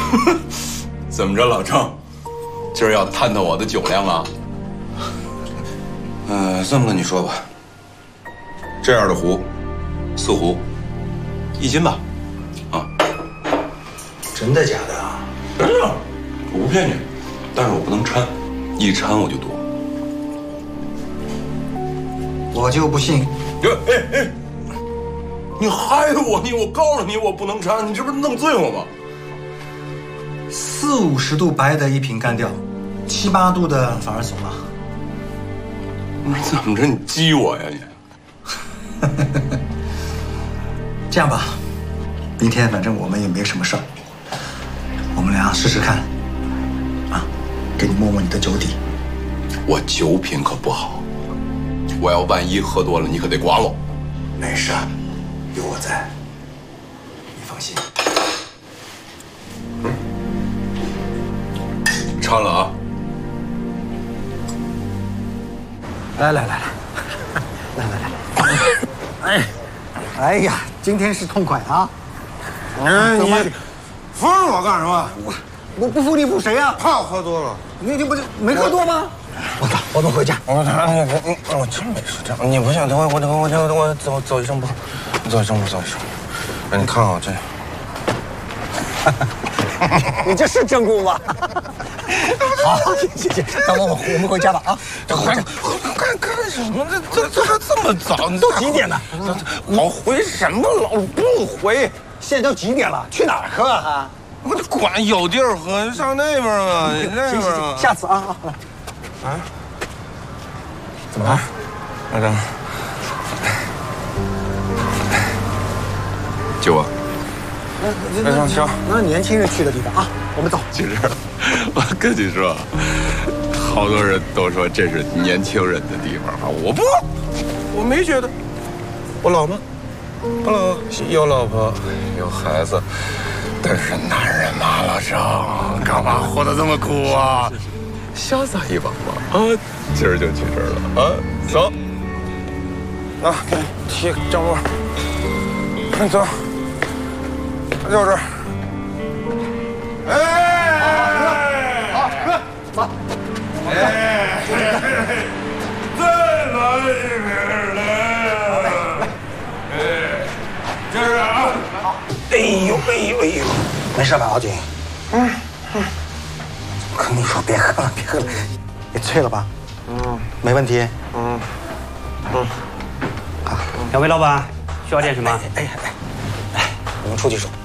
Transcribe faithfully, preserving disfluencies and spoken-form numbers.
怎么着，老郑，今儿要探探我的酒量啊？ 嗯、呃，这么跟你说吧，这样的壶，四壶，一斤吧，啊。 真的假的啊？ 真的，我不骗你，但是我不能掺，一掺我就多。 我就不信。 哎哎哎！你害我！你我告诉你，我不能掺，你这不是弄醉我吗？ 四五十度白的一瓶干掉，七八度的反而怂了。 你怎么着？你激我呀你？ 这样吧，明天反正我们也没什么事儿，我们俩试试看，啊，给你摸摸你的酒底。 我酒品可不好，我要万一喝多了，你可得管我。 没事，有我在，你放心。 掺了啊！ 来来来来，来来来来，哎，哎呀，今天是痛快啊！ 嗯，你扶着我干什么？ 我我不服你服谁呀？ 怕我喝多了？ 你你不是没喝多吗？我走，我们回家。 我我我真没说这样，你不信？等会我我我我我走走一声步，走一声步，走一声步。哎，你看啊，这， 你这是真功吗？好，谢谢。那我我我们回家吧啊！ 还干干什么？这这这还这么早？ 都几点了？ 我回什么老不回？ 现在都几点了？去哪儿喝啊？ 我得管有地儿喝，上那边啊，那边啊。 下次啊啊啊！ 怎么了？ 老张， 酒啊！ 那那行，那年轻人去的地方啊，我们走。 其实，我跟你说，好多人都说这是年轻人的地方啊，我不， 我没觉得，我老吗？我老有老婆有孩子，但是男人嘛，老张，干嘛活得这么苦啊？ 潇洒一把嘛啊！今儿就去这儿了啊，走。 啊，给提张罗，快走，就这儿。哎， 好，哥，走。 哎，再来一瓶来。哎，这是啊。好。哎呦，哎呦，哎呦， 没事吧，敖景？ 嗯嗯。 我跟你说，别喝了，别喝了，你醉了吧？嗯，没问题。 嗯嗯。 好， 两位老板需要点什么？ 哎哎哎，来，我们出去说。